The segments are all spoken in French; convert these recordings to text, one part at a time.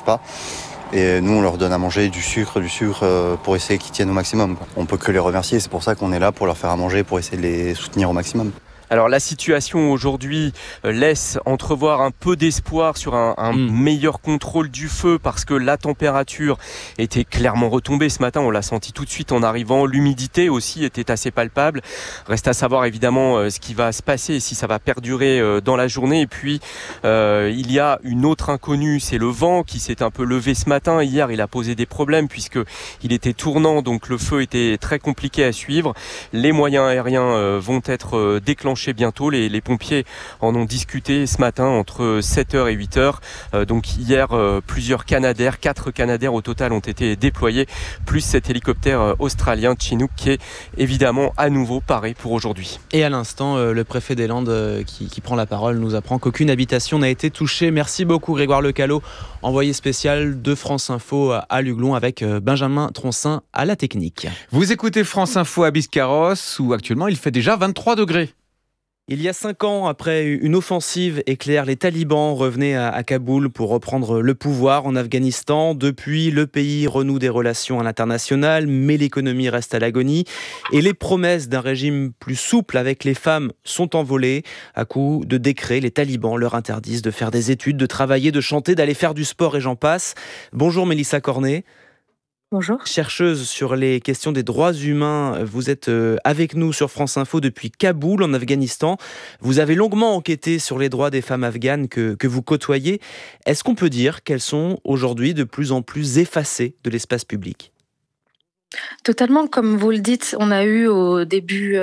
pas. Et nous, on leur donne à manger du sucre pour essayer qu'ils tiennent au maximum. On peut que les remercier, c'est pour ça qu'on est là, pour leur faire à manger, pour essayer de les soutenir au maximum. Alors la situation aujourd'hui laisse entrevoir un peu d'espoir sur un meilleur contrôle du feu parce que la température était clairement retombée ce matin, on l'a senti tout de suite en arrivant, l'humidité aussi était assez palpable. Reste à savoir évidemment ce qui va se passer et si ça va perdurer dans la journée. Et puis il y a une autre inconnue, c'est le vent qui s'est un peu levé ce matin. Hier il a posé des problèmes puisque il était tournant, donc le feu était très compliqué à suivre. Les moyens aériens vont être déclenchés bientôt. Les pompiers en ont discuté ce matin entre 7h et 8h. Donc hier, plusieurs Canadair, 4 Canadair au total ont été déployés, plus cet hélicoptère australien Chinook qui est évidemment à nouveau paré pour aujourd'hui. Et à l'instant, le préfet des Landes qui prend la parole nous apprend qu'aucune habitation n'a été touchée. Merci beaucoup Grégoire Lecallot, envoyé spécial de France Info à Luglon avec Benjamin Troncin à la technique. Vous écoutez France Info à Biscarrosse où actuellement il fait déjà 23 degrés. Il y a 5 ans, après une offensive éclair, les talibans revenaient à Kaboul pour reprendre le pouvoir en Afghanistan. Depuis, le pays renoue des relations à l'international, mais l'économie reste à l'agonie. Et les promesses d'un régime plus souple avec les femmes sont envolées. À coup de décrets, les talibans leur interdisent de faire des études, de travailler, de chanter, d'aller faire du sport et j'en passe. Bonjour Mélissa Cornet. Bonjour. Chercheuse sur les questions des droits humains, vous êtes avec nous sur France Info depuis Kaboul, en Afghanistan. Vous avez longuement enquêté sur les droits des femmes afghanes que vous côtoyez. Est-ce qu'on peut dire qu'elles sont aujourd'hui de plus en plus effacées de l'espace public ? Totalement, comme vous le dites, on a eu au début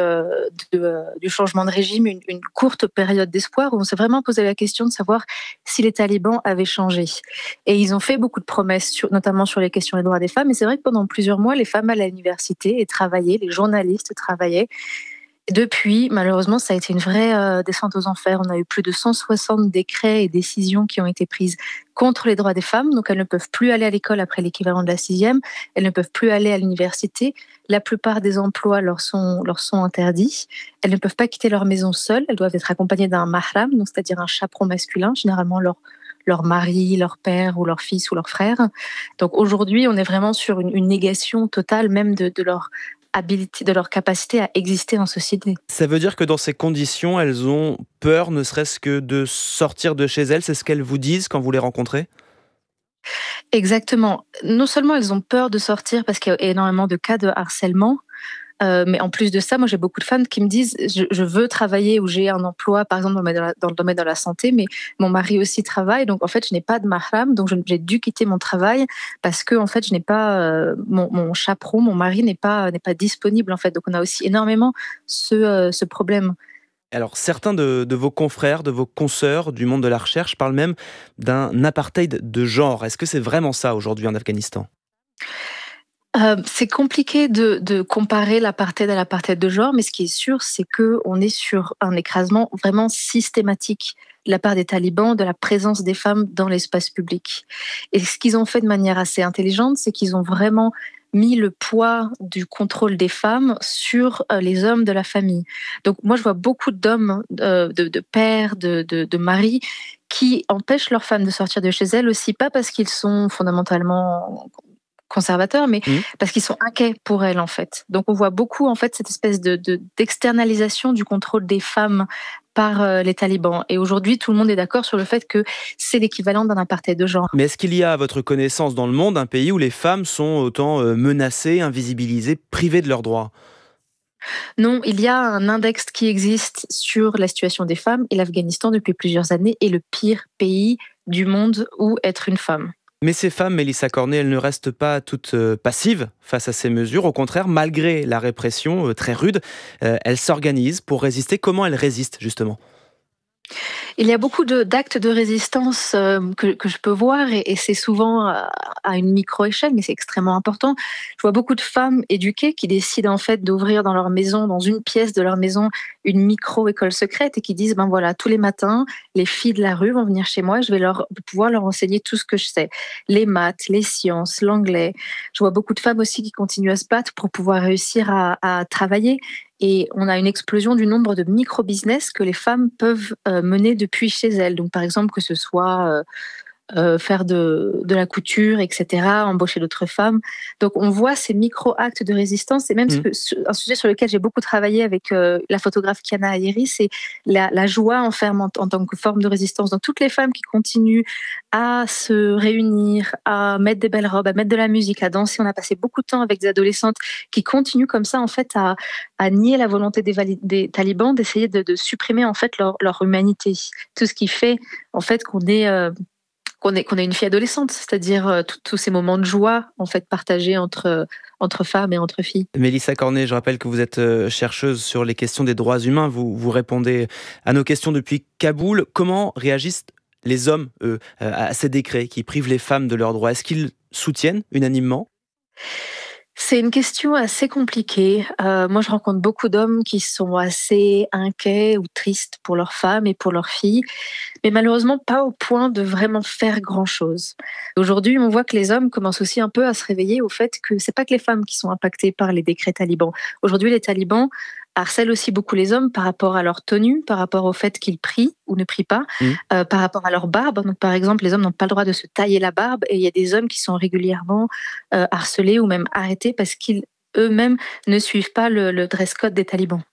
du changement de régime une courte période d'espoir où on s'est vraiment posé la question de savoir si les talibans avaient changé. Et ils ont fait beaucoup de promesses, notamment sur les questions des droits des femmes. Et c'est vrai que pendant plusieurs mois, les femmes allaient à l'université et travaillaient, les journalistes travaillaient. Et depuis, malheureusement, ça a été une vraie descente aux enfers. On a eu plus de 160 décrets et décisions qui ont été prises contre les droits des femmes. Donc, elles ne peuvent plus aller à l'école après l'équivalent de la 6e. Elles ne peuvent plus aller à l'université. La plupart des emplois leur sont interdits. Elles ne peuvent pas quitter leur maison seules. Elles doivent être accompagnées d'un mahram, donc c'est-à-dire un chaperon masculin, généralement leur mari, leur père ou leur fils ou leur frère. Donc aujourd'hui, on est vraiment sur une négation totale même de leur habilité, de leur capacité à exister en société. Ça veut dire que dans ces conditions, elles ont peur, ne serait-ce que de sortir de chez elles. C'est ce qu'elles vous disent quand vous les rencontrez ? Exactement. Non seulement elles ont peur de sortir parce qu'il y a énormément de cas de harcèlement, mais en plus de ça, moi j'ai beaucoup de femmes qui me disent je veux travailler ou j'ai un emploi, par exemple dans le domaine de la santé, mais mon mari aussi travaille, donc en fait je n'ai pas de mahram, donc j'ai dû quitter mon travail parce que en fait je n'ai pas mon chaperon, mon mari n'est pas disponible en fait. Donc on a aussi énormément ce problème. Alors certains de vos confrères, de vos consoeurs du monde de la recherche parlent même d'un apartheid de genre. Est-ce que c'est vraiment ça aujourd'hui en Afghanistan ? C'est compliqué de comparer l'apartheid à l'apartheid de genre, mais ce qui est sûr, c'est qu'on est sur un écrasement vraiment systématique de la part des talibans de la présence des femmes dans l'espace public. Et ce qu'ils ont fait de manière assez intelligente, c'est qu'ils ont vraiment mis le poids du contrôle des femmes sur les hommes de la famille. Donc moi, je vois beaucoup d'hommes, de pères, de maris, qui empêchent leurs femmes de sortir de chez elles aussi, pas parce qu'ils sont fondamentalement conservateurs, mais parce qu'ils sont inquiets pour elles en fait. Donc on voit beaucoup en fait cette espèce d'externalisation du contrôle des femmes par les talibans. Et aujourd'hui, tout le monde est d'accord sur le fait que c'est l'équivalent d'un apartheid de genre. Mais est-ce qu'il y a, à votre connaissance, dans le monde, un pays où les femmes sont autant menacées, invisibilisées, privées de leurs droits ? Non, il y a un index qui existe sur la situation des femmes et l'Afghanistan, depuis plusieurs années, est le pire pays du monde où être une femme. Mais ces femmes, Mélissa Cornet, elles ne restent pas toutes passives face à ces mesures. Au contraire, malgré la répression très rude, elles s'organisent pour résister. Comment elles résistent, justement ? Il y a beaucoup d'actes de résistance que je peux voir et c'est souvent à une micro-échelle, mais c'est extrêmement important. Je vois beaucoup de femmes éduquées qui décident en fait d'ouvrir dans leur maison, dans une pièce de leur maison, une micro-école secrète et qui disent ben voilà, tous les matins, les filles de la rue vont venir chez moi et je vais pouvoir leur enseigner tout ce que je sais. Les maths, les sciences, l'anglais. Je vois beaucoup de femmes aussi qui continuent à se battre pour pouvoir réussir à travailler. Et on a une explosion du nombre de micro-business que les femmes peuvent mener depuis chez elles. Donc, par exemple, que ce soit faire de la couture, etc., embaucher d'autres femmes. Donc on voit ces micro-actes de résistance. C'est même un sujet sur lequel j'ai beaucoup travaillé avec la photographe Kiana Ayeri, c'est la joie en tant que forme de résistance. Donc toutes les femmes qui continuent à se réunir, à mettre des belles robes, à mettre de la musique, à danser. On a passé beaucoup de temps avec des adolescentes qui continuent comme ça en fait à nier la volonté des talibans d'essayer de supprimer en fait leur humanité. Tout ce qui fait en fait qu'on est une fille adolescente, c'est-à-dire tous ces moments de joie en fait partagés entre femmes et entre filles. Mélissa Cornet, je rappelle que vous êtes chercheuse sur les questions des droits humains. Vous répondez à nos questions depuis Kaboul. Comment réagissent les hommes, à ces décrets qui privent les femmes de leurs droits? Est-ce qu'ils soutiennent unanimement ? C'est une question assez compliquée. Moi, je rencontre beaucoup d'hommes qui sont assez inquiets ou tristes pour leurs femmes et pour leurs filles, mais malheureusement pas au point de vraiment faire grand-chose. Aujourd'hui, on voit que les hommes commencent aussi un peu à se réveiller au fait que c'est pas que les femmes qui sont impactées par les décrets talibans. Aujourd'hui, les talibans harcèlent aussi beaucoup les hommes par rapport à leur tenue, par rapport au fait qu'ils prient ou ne prient pas, par rapport à leur barbe. Donc, par exemple, les hommes n'ont pas le droit de se tailler la barbe et il y a des hommes qui sont régulièrement harcelés ou même arrêtés parce qu'ils eux-mêmes ne suivent pas le dress code des talibans.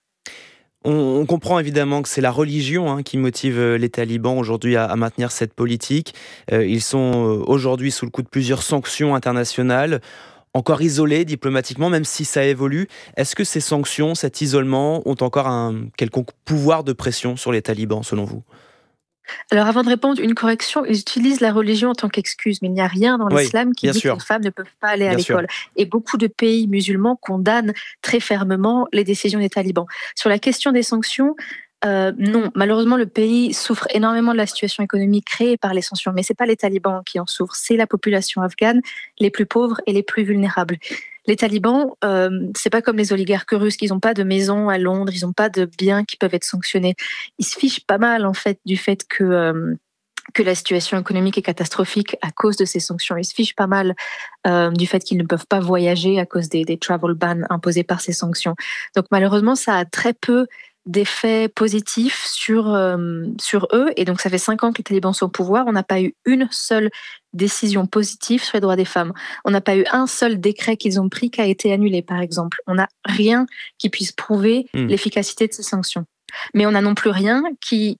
On comprend évidemment que c'est la religion qui motive les talibans aujourd'hui à maintenir cette politique. Ils sont aujourd'hui sous le coup de plusieurs sanctions internationales, encore isolés diplomatiquement, même si ça évolue. Est-ce que ces sanctions, cet isolement, ont encore un quelconque pouvoir de pression sur les talibans, selon vous ? Alors avant de répondre, une correction, ils utilisent la religion en tant qu'excuse, mais il n'y a rien dans l'islam qui dit que les femmes ne peuvent pas aller à l'école. Et beaucoup de pays musulmans condamnent très fermement les décisions des talibans. Sur la question des sanctions, non, malheureusement le pays souffre énormément de la situation économique créée par les sanctions, mais c'est pas les talibans qui en souffrent, c'est la population afghane, les plus pauvres et les plus vulnérables. Les talibans, c'est pas comme les oligarques russes, ils n'ont pas de maison à Londres, ils n'ont pas de biens qui peuvent être sanctionnés. Ils se fichent pas mal en fait du fait que la situation économique est catastrophique à cause de ces sanctions. Ils se fichent pas mal du fait qu'ils ne peuvent pas voyager à cause des travel bans imposés par ces sanctions. Donc malheureusement, ça a très peu d'effets positifs sur eux. Et donc, ça fait 5 ans que les talibans sont au pouvoir. On n'a pas eu une seule décision positive sur les droits des femmes. On n'a pas eu un seul décret qu'ils ont pris qui a été annulé, par exemple. On n'a rien qui puisse prouver l'efficacité de ces sanctions. Mais on n'a non plus rien qui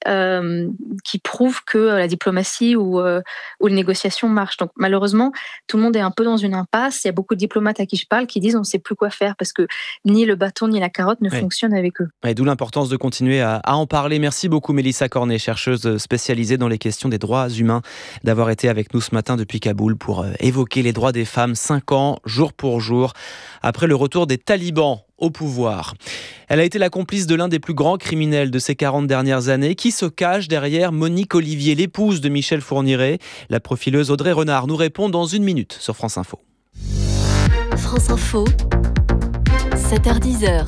prouve que la diplomatie ou les négociations marchent. Donc malheureusement, tout le monde est un peu dans une impasse. Il y a beaucoup de diplomates à qui je parle qui disent on ne sait plus quoi faire parce que ni le bâton ni la carotte ne fonctionnent avec eux. Et d'où l'importance de continuer à en parler. Merci beaucoup Mélissa Cornet, chercheuse spécialisée dans les questions des droits humains, d'avoir été avec nous ce matin depuis Kaboul pour évoquer les droits des femmes 5 ans, jour pour jour, après le retour des talibans au pouvoir. Elle a été la complice de l'un des plus grands criminels de ces 40 dernières années qui se cache derrière Monique Olivier, l'épouse de Michel Fourniret. La profileuse Audrey Renard nous répond dans 1 minute sur France Info. France Info, 7h10.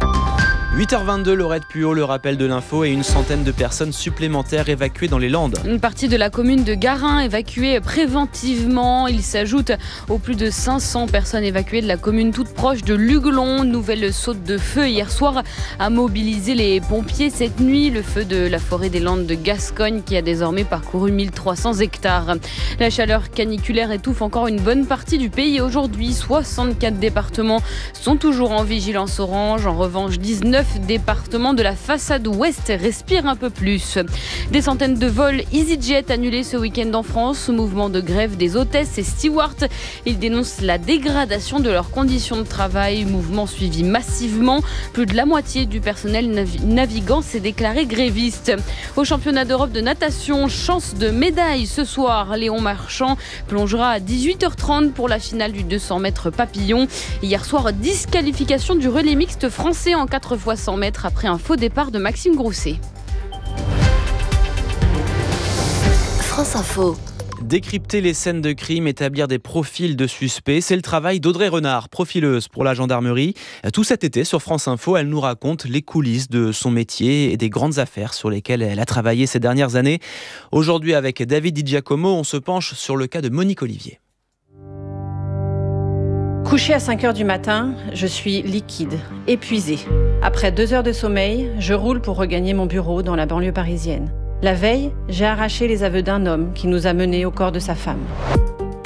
8h22, Laurette Puot, le rappel de l'info et une centaine de personnes supplémentaires évacuées dans les Landes. Une partie de la commune de Garin évacuée préventivement. Il s'ajoute aux plus de 500 personnes évacuées de la commune toute proche de Luguelon. Nouvelle saute de feu hier soir a mobilisé les pompiers cette nuit. Le feu de la forêt des Landes de Gascogne qui a désormais parcouru 1300 hectares. La chaleur caniculaire étouffe encore une bonne partie du pays. Aujourd'hui, 64 départements sont toujours en vigilance orange. En revanche, 19 départements de la façade ouest respirent un peu plus. Des centaines de vols EasyJet annulés ce week-end en France. Mouvement de grève des hôtesses et stewards. Ils dénoncent la dégradation de leurs conditions de travail. Mouvement suivi massivement. Plus de la moitié du personnel navigant s'est déclaré gréviste. Au championnat d'Europe de natation, chance de médaille ce soir. Léon Marchand plongera à 18h30 pour la finale du 200 mètres papillon. Hier soir, disqualification du relais mixte français en 4 x 100 mètres après un faux départ de Maxime Grousset. France Info. Décrypter les scènes de crime, établir des profils de suspects, c'est le travail d'Audrey Renard, profileuse pour la gendarmerie. Tout cet été sur France Info, elle nous raconte les coulisses de son métier et des grandes affaires sur lesquelles elle a travaillé ces dernières années. Aujourd'hui, avec David Di Giacomo, on se penche sur le cas de Monique Olivier. Couchée à 5h du matin, je suis liquide, épuisée. Après 2 heures de sommeil, je roule pour regagner mon bureau dans la banlieue parisienne. La veille, j'ai arraché les aveux d'un homme qui nous a menés au corps de sa femme.